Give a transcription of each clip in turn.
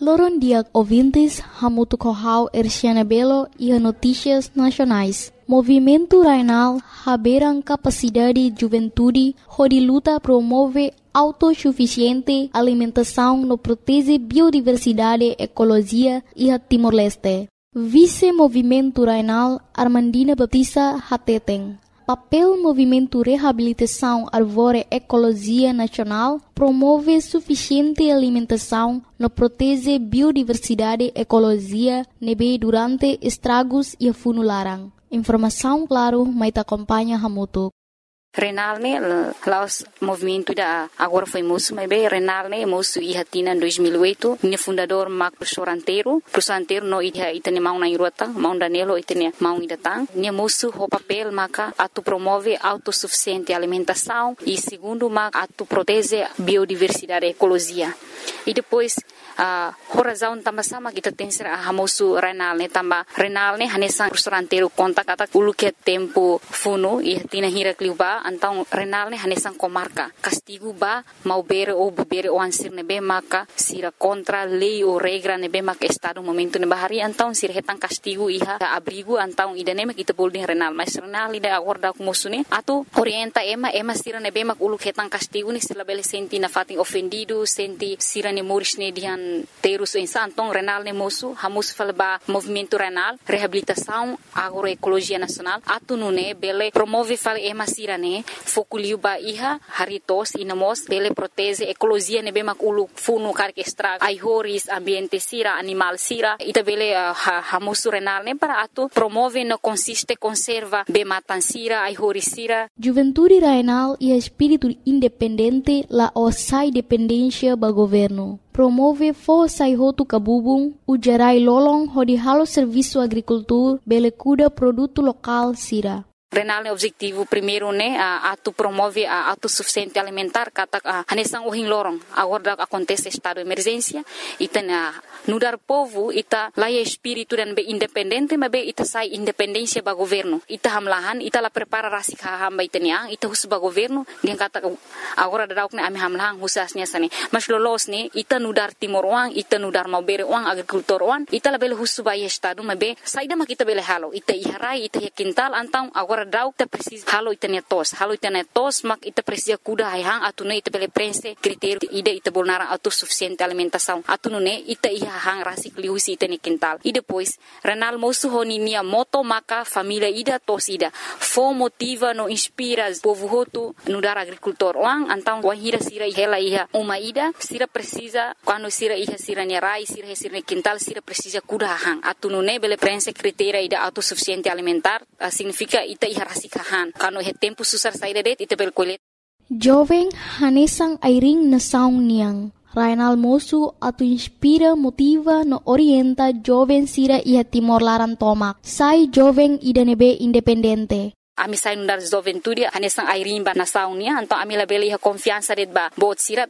Loron dia ouvintes, Hamuto Corral, Erciana Belo e a Notícias Nacionais. Movimento Rainal, Haberan Capacidade Juventude, onde luta promove autossuficiente alimentação no protege biodiversidade, ecologia e a Timor-Leste. Vice-Movimento Rainal, Armandina Batista Hateten. Papel Movimento Reabilitação Arvore Ecologia Nacional promove suficiente alimentação no protege biodiversidade, ecologia, nebe durante estragos e funularan. Informação, claro, mas acompanha Hamuto. Renal ne laos movimento da agora foi moço, mas bem Renal ne moço e hatina em 2008, ne fundador Marco Professor anteiro no itene mau na irota, mau danelo itene mau idatang, ne moço o papel maka atu promove autossuficiente alimentação e segundo maka atu protege biodiversidade, ecologia. E depois a razão também sama kita tem ser a moço Renal ne também Renal ne hanesan Professor anteiro conta kata ulu que tempo funo e hatina hira kliuba então Renal ne hanesan comarca castigo ba mau bere ou bebere o ansir nebe maka sira contra lei ou regra nebe maka estado momento ne bahari então sira hetan castigo iha abrigo então idane mak kita boleh Renal mas Renal ida acorda com moço ne atu orienta ema sira nebe mak ulu hetan castigo ni sila bele senti na fatin ofendido senti sira ne moris ne dihan terus insan então Renal ne moço hamus falba movimento Renal reabilitação agroecologia nacional atu nune bele promove fal ema sira ne fokuliu ba iha haritos inamos bele protege ecologia ne bemak ulu funu karke extra ai horis ambiente sira animal sira ita bele hamusu Renal ne para atu promove no consiste conserva be matan sira ai horis sira. Juventude Rainal e espírito independente la osai dependência ba governo. Promove força e roto cabubung, o gerai lolong hodi halo serviço agricultura bele cuda produto local sira. Renal ne objetivo primeiro ne atu promove a autossuficiente alimentar kata hanesan ohin lorong agora acontece estado de emergência ita nudar povo ita laia espírito dan be independente mas be ita sai independência ba governo ita hamlahan ita la prepara rasik hamba itania ita hus ba governo dia kata agora dadauk ne ami hamlahan husasnya sane mas lolos ne ita nudar timor wang ita nudar mau bere wang agricultor wang ita la bele hus ba estado mas be saida mak ita bele halo ita iharai ita quintal antang agora dauk ta precisa halo itania tos mak ita precisa kuda hang atune ita bele prense critério ida ita bolnara autossuficiente alimentação atune ita hang rasik liusi ita ni quintal e depois Renal moço honinia moto maka família ida tos ida fo motiva no inspira povo hotu no dar agricultor wang antang wahira sira hela iha uma ida sira precisa quando sira iha sira ni rai sira ni quintal sira precisa kuda hang atune bele prense critério ida autossuficiente alimentar significa ita rasik han kano he tempo susar saída det ite bel kolet jovem hanesang airing na saung niang Rainal moço atu inspira motiva no orienta jovem sira ia Timor Laran tomak sai jovem ida nebe independente. Ami sai nundar juventude hanesang airimba na saunia então ami la beli confiança det ba bot sira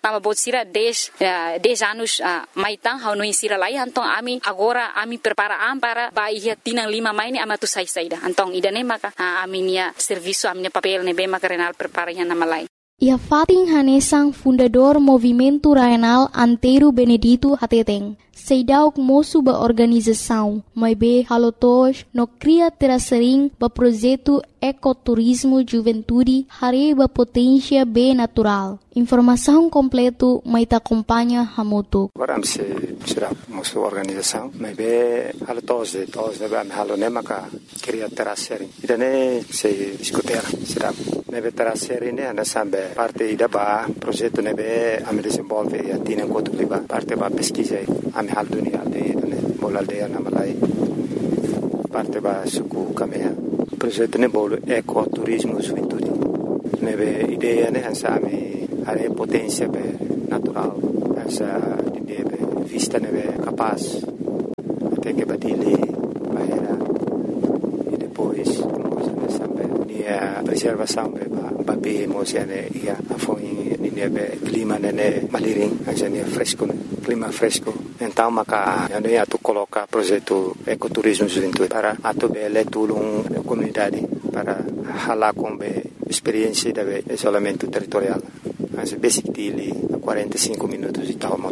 10 anos maitang hau no insira lai então ami agora ami prepara para ba ia tinang 5 mai ni amatu sai saida então idane maka ami nia serviço ami papel ne be maka Renal prepara ya na malai. Ia Fatin Hanesang fundador Movimento Rainal Anteiro Benedito Hateteng. Seidauk moço ba organização, mas be halotos no cria terasering ba projeto ecoturismo juventude hare ba potência be natural. Informação completo mai ta acompanha Hamuto. Agora se será moço organização, mas be halotos de ba halone maka cria terasering. Idane se discutir será nebe terasering ne ana sambe parte ida ba projeto nebe am desenvolve e atina kotu ba parte ba pesquisa am hal dunia aldeia bol aldeia na malai parte ba suku kamea projeto ne bol ecoturismo juventude nebe ideia ne hansame are potência be natural essa ideia be vista nebe capaz até que badile bahera e depois nós sambe a preservação be ba be mosiane ia afoi nebe clima ne maliring ajane fresco clima fresco então maka yani atu coloca projeto ecoturismo juventude para atu bele tulung comunidade para hala com experiência de isolamento territorial as basic dele 45 minutos de tal motor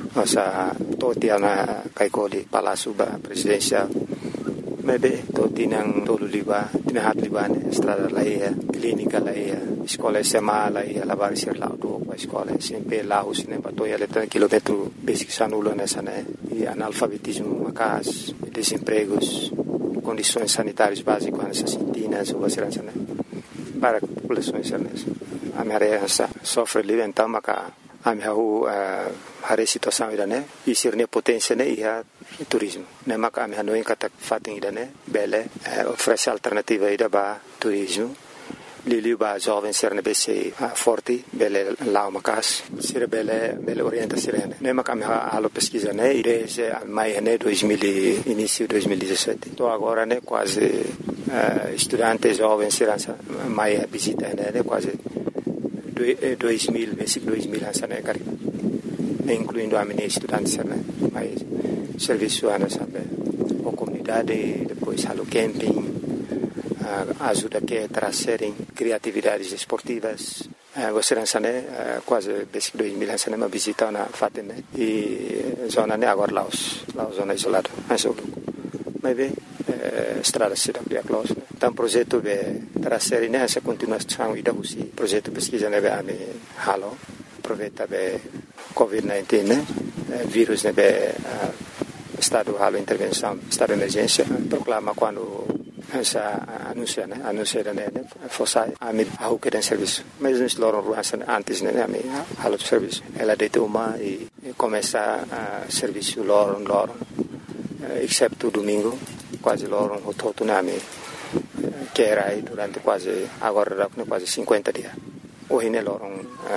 Nossa totia na kaikoli Palácio Presidencial. Maybe toti nang tolo liba, tinahat liba ne, estrada laia, clínica laia, escola SMA laia, lavar ser laudo, a escola sempre laos ne, patoia letra quilômetro basic sanulo nessa né, e analfabetismo macas, desempregos, condições sanitárias básicas nessas sintinas ou vacilança né, para populações nessa. A minha área sofre livre então maca a minha a situação ida né, e ser ne potência né, e a turismo. Nema kami Hanoi kata fating ida ne bele oferece alternativa ida ba turismo. Lili ba jovem ser ne bese forte bele lao macas ser bele orienta sirene. Nema kami halo pesquisa ne desde maio ne 2000 início 2017. Tô agora ne quase estudante jovem serança maio visita ne quase 2000 basic 2000 ansa ne cari. Incluindo a minha estudante né, mas serviço ana sabe, a comunidade, depois halo camping, ajuda que trazerem criatividades esportivas. Você lança né, quase basic 2000 lança né, uma visita na Fatene e zona né agora Laos zona isolada, mas bem estrada cidade a close. Então projeto de trazer né essa continuação e da usi projeto pesquisa né a me halo aproveita be COVID-19 né vírus né be estado halo intervenção estado de emergência proclama quando essa anuncia né fosse a me ao que tem serviço mas nos loram ruas antes né a me halo serviço ela deita uma e começa a serviço loram exceto domingo quase loram o todo né me que era aí durante quase agora quase 50 dias hoje né loram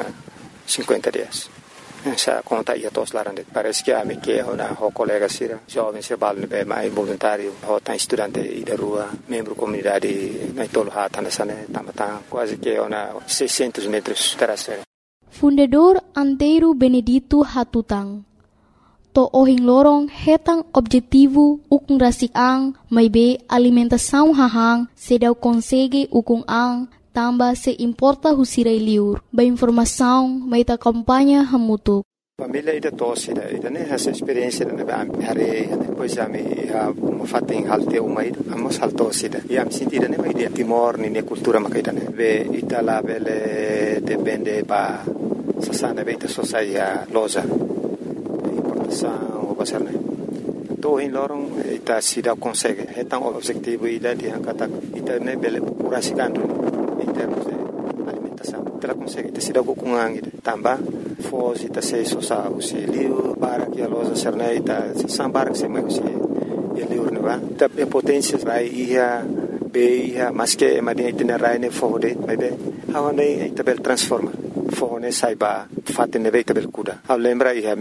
50 dias. Essa conta ia todos lá dentro. Parece que a minha que o colega sira jovem se bala bem mais voluntário, o tá estudante e da rua, membro comunidade na tolo hata nessa né, tamata quase que 600 metros terasera. Fundador Antero Benedito Hatutang. To ohing lorong hetang objetivo ukung rasik ang may be alimentação hahang sedau consegue ukung ang tamba se importa husirai liur. Ba informação, mai ta campanha hamutuk. Família ida tosse ida né essa experiência né hare depois a me uma fatem halte uma ida amos haltosse ida e am sentida né mai dia Timor ne cultura makaida né ve itala bele depende ba sasana beita sosaia loja importação ou passar né to em lorong ita sida consegue então objetivo ida dia kata ita né bele curasikandu em termos de alimentação. Ela consegue ter sido com angue também fosse tá se sosa o se liu para que a loja serneita sambar que se mais se liu não vai tá potência vai ia beia mas que madia itinerário ne fode mas be how ne tabel transforma fone saiba fatte ne veita bel cuda a lembra ia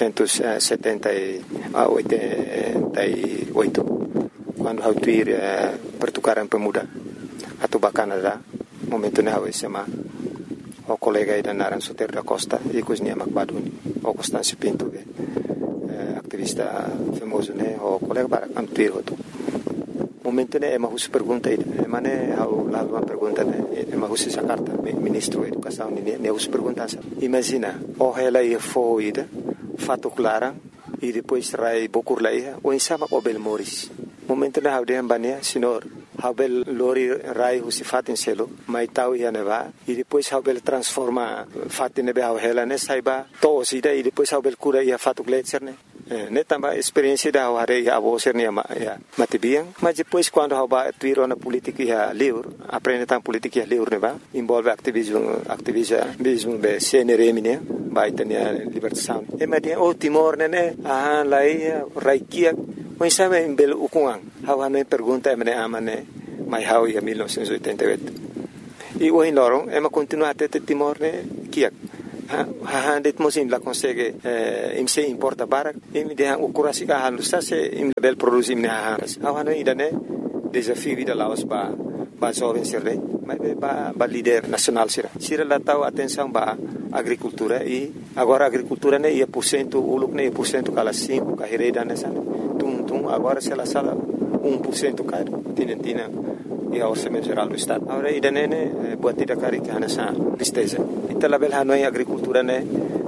1988 quando how tuir pertukaran pemuda atau Canadá momento ne hawe sema o colega ida naran Soter da Costa e cozinha Macbaduni o Constâncio Pinto activista famoso ne o colega para antuir hoto momento ne ema hus pergunta ida emane hau la uma pergunta ne ema hus essa carta ministro da educação ne hus pergunta imagina o ela ia foida fato clara e depois rai bokur laia o insama o bel moris momento ne hau de ambania senhor Habel lori rai husi fatin selo mai tau ia neva e depois Habel transforma fatin nebe hau hela ne saiba to sida e depois Habel cura ia fatu gletser ne tamba experiência da hare ia avo ser ne matibiang mas depois quando haba tuiro na política ia livre aprende tam política ia livre neva envolve ativismo be CNRM ne vai ter libertação e madia o Timor ne lai raikia mas sabe em belo ukungang hawa me pergunta emane amane mai hau ia 1988 e o em lorong ema continua até Timor ne kiak ha det mosim la consegue im se importa barak im de o kurasi ka halu sa se im bel produzim ne hawa no idane desafio vida Laos ba jovem serre mas ba líder nacional sira la tau atenção ba agricultura e agora agricultura ne ia % uluk ne % kala 5 ka hereda nessa tum agora se la sala 1% caro tinentina e a orçamento geral do estado agora idane ne buatida cari que nessa tristeza ita label hanoi agricultura ne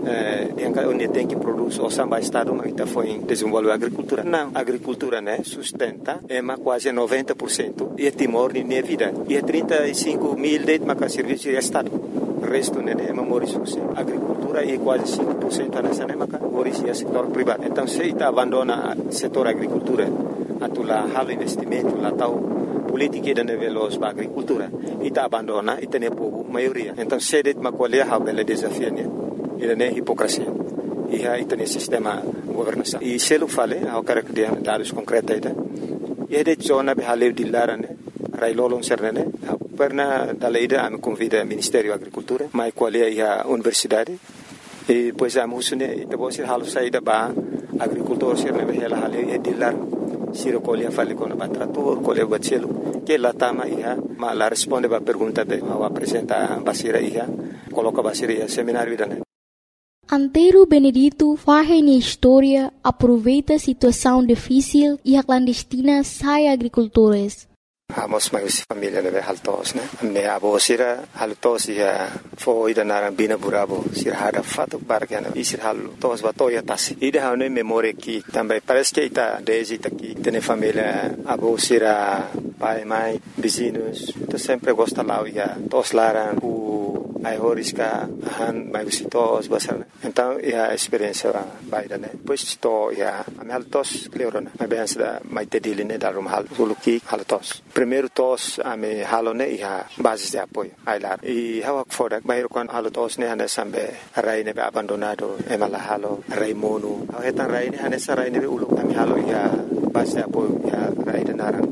onde tem que produzir o samba estado, mas está foi desenvolver a agricultura. Não, a agricultura, né, sustenta, quase 90% e Timor de minha vida. E 35 mil de serviço de estado. O resto, né, é memorizoso. A agricultura é quase 5% nessa, né, é setor privado. Então, se está abandona o setor agricultura, a halo investimento, lá tal política de nível para a agricultura, e está abandona e tem povo maioria. Então, se de uma colher há bela desafio, né, e é hipocrisia. E aí tem sistema governação. E se eu falei, eu quero que dê dados concretos aí, e de zona de haleu de lara, né, railolong serne, pernah dalaida a me convida ao Ministério da Agricultura, mas qual é a universidade, e depois a musune, e depois halo saída ba agricultor serne behela haleu e de lara, siro colher fale com o trator, colher bacelo, que lá tama ia, mas lá responde a pergunta de, ao apresentar a basira ia, coloca a basira ia seminário da, né. Antero Benedito faz na história, aproveita a situação difícil e a clandestina sai agricultores. Amos mais família leve haltos, né? Me abo sira haltos ia foi da narambina burabo sira hada fato bargana e sira haltos batoya tasi. Ida hane memória que também parece que está desde aqui tem família abo sira pai mãe vizinhos, então sempre gosta lá ia tos laran ai horiska han mai visitos basar. Então a experiência vai da né. Pois to ia a haltos cleorona. Mas bem da mai tediline da rum hal suluki haltos. Primeiro tos a me halone ia base de apoio ai lá. E hawak fodak bairo kon haltos ne hane sambe rai ne abandonado emala halo rai monu. Hetan rai ne hane sarai ne ulu ami halo ia base de apoio ia rai de narang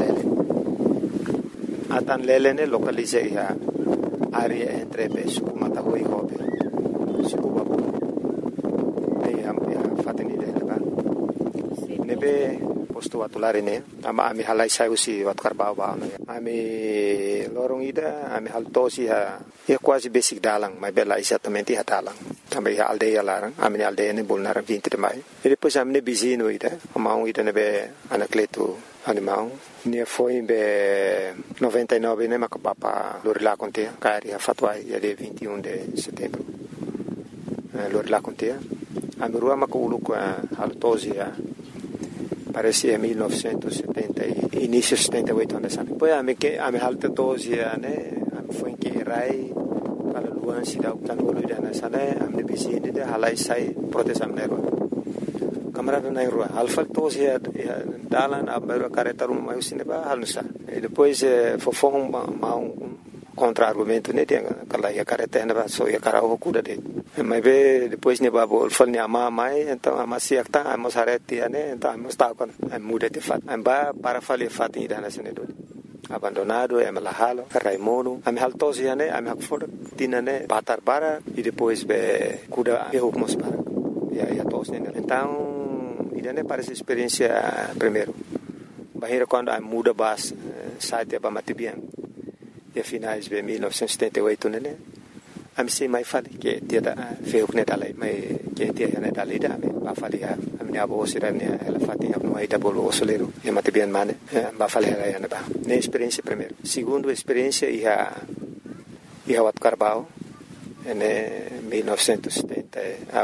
atan lele ne localize ia área entre suku matahui hobe suku babu ei am fateni de ba nebe posto atulare ne ama ami halai sai usi wat karbau ba ami lorong ida ami haltosi ha e quase basic dalang mai bela exatamente ha dalang também a aldeia larang ami aldeia ne bolnar 20 de mai e depois ami ne bizino ida amau ida nebe anacleto animal ne foi em 99 né macapapa lorila conte cari a fatwa dia 21 de setembro lorila conte a rua maculu com a altosia parecia 1970 início 78 anos depois a me que a me alta tosia né foi que rai para luan sida utanolo dana sana am de bizine de halai sai proteção nero camarada na rua alfa tosi dalan abero careta rum mai sineba halnusa e depois fofong ma contra argumento ne tem aquela ia careta ne ba so ia carao cuda de mas be depois ne babo fal ne ama mai então ama siakta ama sareti ne então ama sta con muda de fat amba para fali fat ida na sene do abandonado é malahalo raimono am haltosi ne am hakfor tinane batar bara e depois be cuda e hukmos para ia tos ne então idane parece experiência primeiro bahira quando a muda bas site ba matibian e finais de 1978 né am sei mai fale que dia da feu que dalai mai que dia né dalai da ba fale a minha avó sirane ela fatinha no aí da bolo osoleiro e matibian mane ba fale ela né ba ne experiência primeiro segundo experiência ia wat Carbau em 1970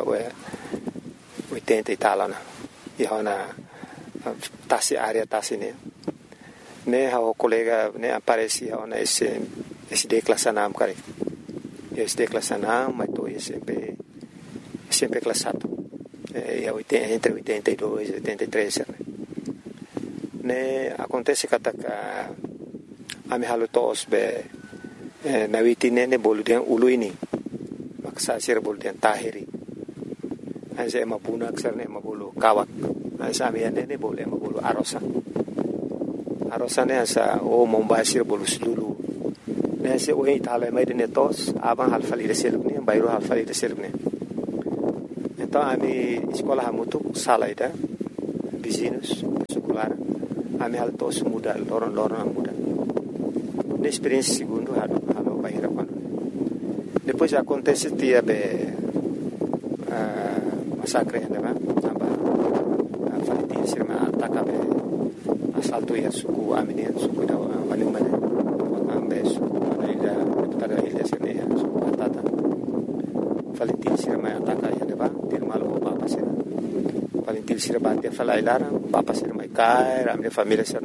80 e tal né e hona tasi área tasi ne o colega ne aparecia ona esse declassanam cara esse declassanam mas tô sempre classado entre 82 e 83 ne acontece que a me halutos be na witine ne boludian uluini maksa sir boludian tahiri asa mapuna aksarne mabulu kawak asa miane ne boleh mabulu arosa ne asa mombasir bolu sulu ne asa itala mai de netos abang halfali de selubne bayro halfali de selubne então ami escola hamutu salaida vizinhos secular ami haltos muda loron muda ne experiência segundo halo bahira quando depois acontece dia massacre né aba falitin sirma atakabe assalto ia suku aminen suku da manumane ambe suku ida tada ilha sirne suku atata falitin sirma ataka infantil sira batia falai larang papa sira mai kai ramne família sira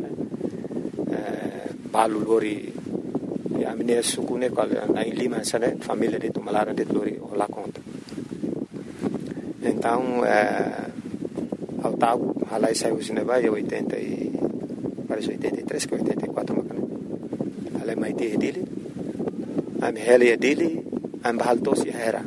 balu lori a minha sucune na Lima sana família de Tumalara de lori lá conta então ao tago alai saiu cinema e 80 e parece 83 que 84 macana alai mai te dele am heli dele am baltos e era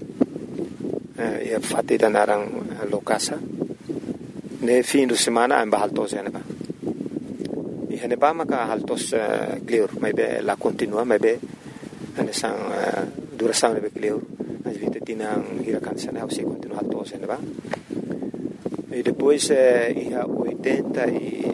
e fatti da narang lokasa ne fim de semana am baltos e neba e neba maka haltos clear mai be la continua mai be anesang duração ne be clear as vite tinang hirakan sana o se continua haltos e neba e depois e 80 e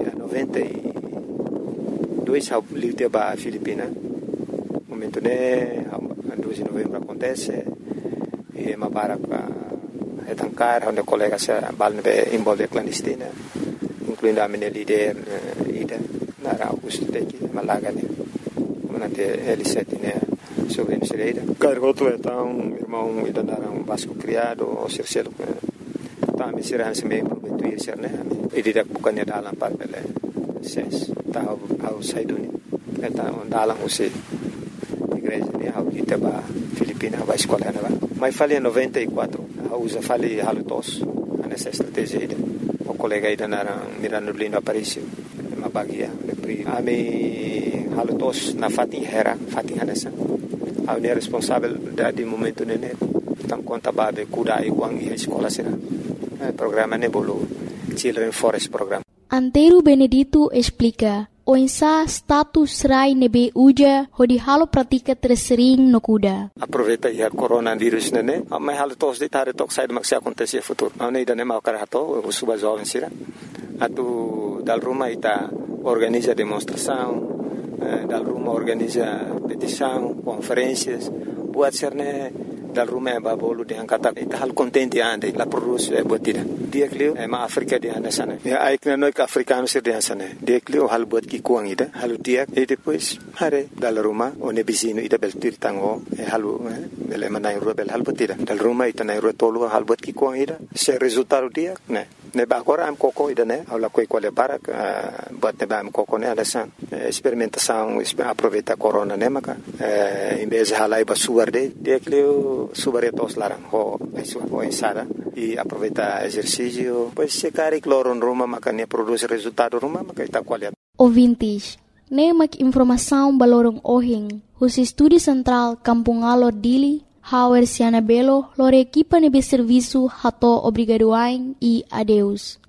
92 ao livre ba Filipina momento ne 2 de novembro acontece e mabara etancar onde colega se balne involve clandestina incluindo a minha líder ida na Augusto teki malaga ne manate L7 né sobre Nereida cargoto então irmão ida na Vasco criado o Circelo tá me será se me prometuir ser né e direct bukannya dalam par bele ses tá ao saiduni então dalam use igreja ne ao Itaba Filipina vai escola né mas falei 94 usa falei halutos nessa estratégia ida o colega ida na Mirano Lindo Aparicio uma bagia ami halutos na fatin hanesa ao ne responsável da de momento ne tam conta babe kuda e quang e escola será programa ne bolo Children Forest Program. Antero Benedito explica o insa status rai nebe uja hodi halo pratika tersering no kuda. Aproveita ia coronavírus nene, mas halo tos de tare tok sai maksi acontecer futuro. Não ida ne mau karato, o suba jovem sira. Atu dal Roma ita organiza demonstração, dal Roma organiza petição, conferências, buat serne dal Roma ba bolu de angkata ita hal contente ande la produz botida. Dia klio ma Afrika dia na sana. Ya aikna noi ka africano sir dia sana. Dia klio hal bot ki kuang ida, hal dia e depois hare dal Roma one bisino ida bel tirtango halu bele manai rubel hal botida. Dal Roma ita nai rotolo hal bot ki kuang ida. Se resultado dia ne ba agora am koko ida ne aula koi quale para bot ne ba am koko ne ada san experimentação aproveita corona ne maka em vez halai ba suarde dia klio subaretos larang ho ensada e aproveita exercício pois se cari cloron Roma maka ne produz resultado Roma maka ita qualidade ouvintes ne mak informação balorong ohing hus estúdio central Kampung Alor Dili Hauer Siana Belo lore equipa nebe serviço hato obrigadoain e adeus